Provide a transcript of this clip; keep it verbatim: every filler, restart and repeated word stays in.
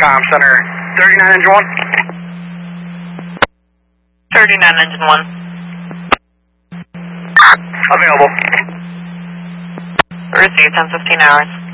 Com Center, thirty-nine engine one. thirty-nine engine one. Available. Received ten fifteen hours.